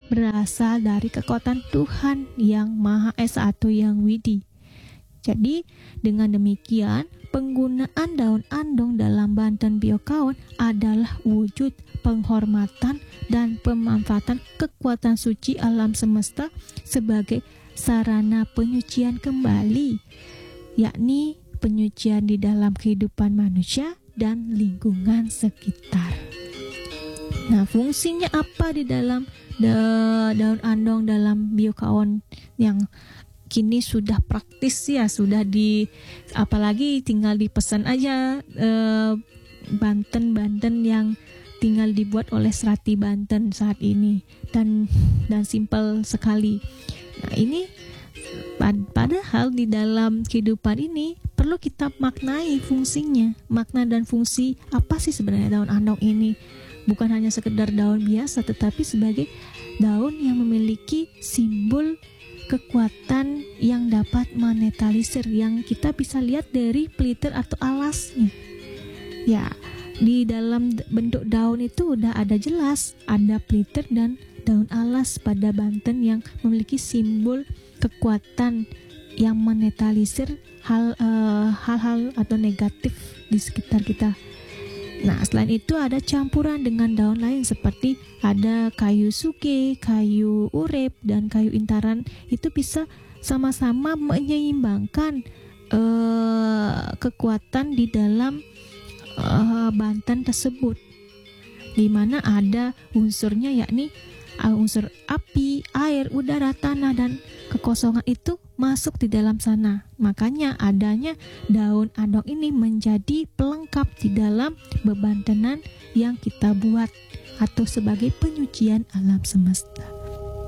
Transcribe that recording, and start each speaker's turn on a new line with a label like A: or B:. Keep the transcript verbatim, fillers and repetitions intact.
A: berasal dari kekuatan Tuhan yang Maha Esa atau yang Widi. Jadi dengan demikian, penggunaan daun andong dalam Banten Biokaon adalah wujud penghormatan dan pemanfaatan kekuatan suci alam semesta sebagai sarana penyucian kembali, yakni penyucian di dalam kehidupan manusia dan lingkungan sekitar. Nah, fungsinya apa di dalam da- daun andong dalam Biokaon yang kini sudah praktis ya, sudah di apalagi tinggal dipesan aja eh, Banten-Banten yang tinggal dibuat oleh Serati Banten saat ini, dan dan simpel sekali. Nah, ini pad- padahal di dalam kehidupan ini perlu kita maknai fungsinya, makna dan fungsi apa sih sebenarnya daun andong ini. Bukan hanya sekedar daun biasa, tetapi sebagai daun yang memiliki simbol kekuatan yang dapat menetralisir, yang kita bisa lihat dari peliter atau alasnya. Ya, di dalam bentuk daun itu udah ada jelas, ada peliter dan daun alas pada Banten yang memiliki simbol kekuatan yang menetralisir hal, uh, hal-hal atau negatif di sekitar kita. Nah, selain itu ada campuran dengan daun lain seperti ada kayu suke, kayu urep, dan kayu intaran. Itu bisa sama-sama menyeimbangkan uh, kekuatan di dalam uh, Banten tersebut, di mana ada unsurnya yakni uh, unsur api, air, udara, tanah, dan kekosongan itu masuk di dalam sana. Makanya adanya daun andong ini menjadi pelengkap di dalam bebantenan yang kita buat atau sebagai penyucian alam semesta.